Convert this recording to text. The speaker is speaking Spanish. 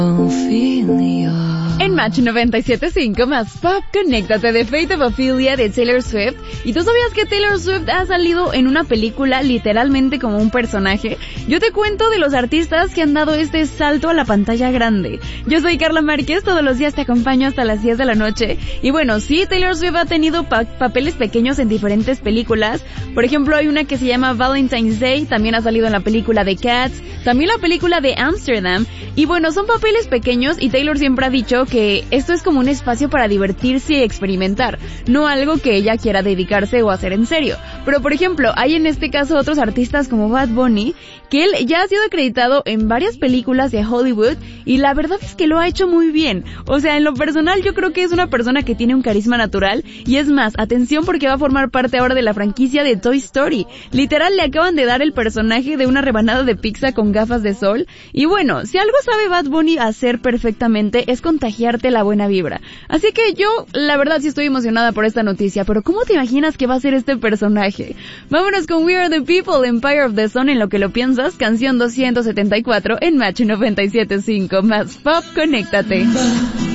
En Match 97.5 más Pop, conéctate de Fate of Ophelia de Taylor Swift. ¿Y tú sabías que Taylor Swift ha salido en una película literalmente como un personaje? Yo te cuento de los artistas que han dado este salto a la pantalla grande. Yo soy Carla Márquez, todos los días te acompaño hasta las 10 de la noche. Y bueno, sí, Taylor Swift ha tenido papeles pequeños en diferentes películas. Por ejemplo, hay una que se llama Valentine's Day, también ha salido en la película de Cats, también la película de Amsterdam. Y bueno, son papeles pequeños y Taylor siempre ha dicho que esto es como un espacio para divertirse y experimentar, no algo que ella quiera dedicarse o hacer en serio. Pero por ejemplo, hay en este caso otros artistas como Bad Bunny, que él ya ha sido acreditado en varias películas de Hollywood y la verdad es que lo ha hecho muy bien. O sea, en lo personal yo creo que es una persona que tiene un carisma natural y es más, atención porque va a formar parte ahora de la franquicia de Toy Story. Literal le acaban de dar el personaje de una rebanada de pizza con gafas de sol y bueno, si algo sabe Bad Bunny hacer perfectamente es contagiarte la buena vibra. Así que yo, la verdad sí estoy emocionada por esta noticia, pero ¿cómo te imaginas que va a ser este personaje? Vámonos con We Are the People, Empire of the Sun, en lo que lo piensas, canción 274 en Match 97.5 más Pop, conéctate.